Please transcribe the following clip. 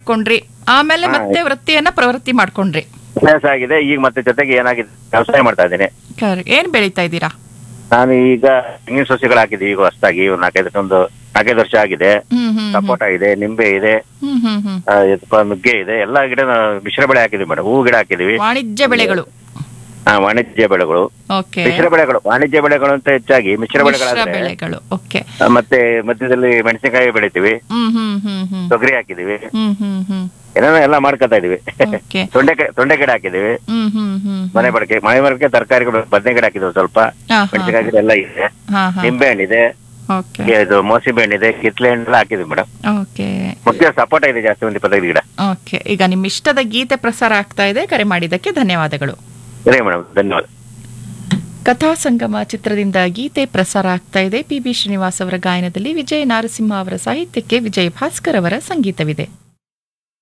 ಮಾಡ್ಕೊಂಡ್ರಿ, ಆಮೇಲೆ ಮತ್ತೆ ವೃತ್ತಿಯನ್ನ ಪ್ರವೃತ್ತಿ ಮಾಡ್ಕೊಂಡ್ರಿ. ಅಭ್ಯಾಸ ಆಗಿದೆ. ಈಗ ಮತ್ತೆ ಜೊತೆಗೆ ಏನಾಗಿದೆ, ವ್ಯವಸಾಯ ಮಾಡ್ತಾ ಇದ್ದೀನಿ. ಏನ್ ಬೆಳೀತಾ ಇದ್ದೀರಾ? ನಾನು ಈಗ ತೆಂಗಿನ ಸಸಿಗಳು ಹಾಕಿದ್ವಿ ಈಗ ಹೊಸದಾಗಿ. ಒಂದು 4-5 ವರ್ಷ ಆಗಿದೆ. ಸಪೋಟ ಇದೆ, ನಿಂಬೆ ಇದೆ, ನುಗ್ಗೆ ಇದೆ, ಎಲ್ಲಾ ಗಿಡ ಮಿಶ್ರ ಬೆಳೆ ಹಾಕಿದ್ವಿ ಮೇಡಮ್. ಹೂ ಗಿಡ ಹಾಕಿದೀವಿ. ವಾಣಿಜ್ಯ ಬೆಳೆಗಳು. ವಾಣಿಜ್ಯ ಬೆಳೆಗಳು, ಓಕೆ. ಮಿಶ್ರ ಬೆಳೆಗಳು. ವಾಣಿಜ್ಯ ಬೆಳೆಗಳು ಅಂತ ಹೆಚ್ಚಾಗಿ ಮಿಶ್ರ ಬೆಳೆಗಳಾದ್ರೆ ಬೆಳೆಗಳು. ಓಕೆ. ಮತ್ತೆ ಮಧ್ಯದಲ್ಲಿ ಮೆಣಸಿನಕಾಯಿ ಬೆಳಿತೀವಿ, ತೊಗರಿ ಹಾಕಿದೀವಿ, ಏನೇನೋ ಎಲ್ಲ ಮಾಡ್ಕೊತಾ ಇದೀವಿ. ತೊಂಡೆ ಗಿಡ ಹಾಕಿದೀವಿ, ಮನೆ ಬಳಕೆ ತರಕಾರಿಗಳು, ಬದನೆ ಗಿಡ ಹಾಕಿದ್ವಿ, ಸ್ವಲ್ಪ ಮೆಣಸಿನಕಾಯಿ ಗಿಡ ಎಲ್ಲ ಇದೆ, ನಿಂಬೆ ಹಣ್ಣಿದೆ, ಇದು ಮೋಸಂಬಿ ಹಣ್ಣಿದೆ, ಕಿತ್ಲೆ ಹಣ್ಣೆಲ್ಲ ಹಾಕಿದ್ವಿ ಮೇಡಮ್. ಮುಖ್ಯ ಸಪೋಟ ಇದೆ ಜಾಸ್ತಿ, ಒಂದು 25 ಗಿಡ. ಓಕೆ. ಈಗ ನಿಮ್ಮ ಇಷ್ಟದ ಗೀತೆ ಪ್ರಸಾರ ಆಗ್ತಾ ಇದೆ. ಕರೆ ಮಾಡಿದ್ದಕ್ಕೆ ಧನ್ಯವಾದಗಳು. ಸರಿ ಮೇಡಮ್, ಧನ್ಯವಾದ. ಕಥಾ ಸಂಗಮ ಚಿತ್ರದಿಂದ ಗೀತೆ ಪ್ರಸಾರ ಆಗ್ತಾ ಇದೆ. ಪಿ ಬಿ ಶ್ರೀನಿವಾಸ್ ಅವರ ಗಾಯನದಲ್ಲಿ ವಿಜಯ ನಾರಸಿಂಹ ಅವರ ಸಾಹಿತ್ಯಕ್ಕೆ ವಿಜಯ್ ಭಾಸ್ಕರ್ ಅವರ ಸಂಗೀತವಿದೆ.